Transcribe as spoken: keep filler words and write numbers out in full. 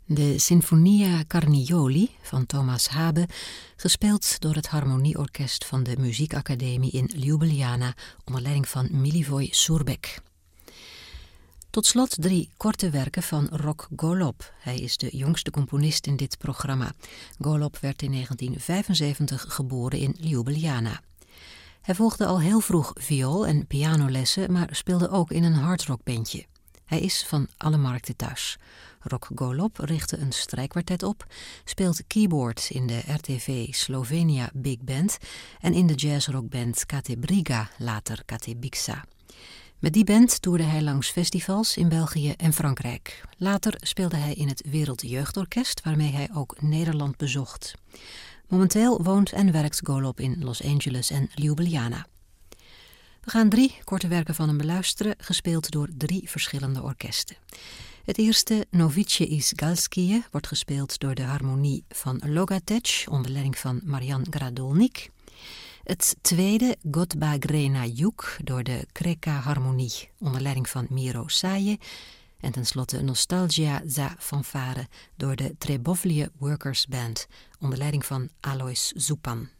De Sinfonia Carnioli van Thomas Habe, gespeeld door het Harmonieorkest van de Muziekacademie in Ljubljana onder leiding van Milivoj Šurbek. Tot slot drie korte werken van Rok Golob. Hij is de jongste componist in dit programma. Golob werd in negentien vijfenzeventig geboren in Ljubljana. Hij volgde al heel vroeg viool- en pianolessen, maar speelde ook in een hardrockbandje. Hij is van alle markten thuis. Rok Golob richtte een strijkkwartet op, speelt keyboard in de R T V Slovenia Big Band en in de jazzrockband Kate Briga, later Kate Bixa. Met die band toerde hij langs festivals in België en Frankrijk. Later speelde hij in het Wereldjeugdorkest, waarmee hij ook Nederland bezocht. Momenteel woont en werkt Golob in Los Angeles en Ljubljana. We gaan drie korte werken van hem beluisteren, gespeeld door drie verschillende orkesten. Het eerste, Novice iz Galskije, wordt gespeeld door de harmonie van Logatec, onder leiding van Marian Gradolnik. Het tweede, Godba Grena Juk, door de Kreka Harmonie, onder leiding van Miro Saje. En tenslotte Nostalgia za Fanfare, door de Trebovlje Workers Band, onder leiding van Alois Zupan.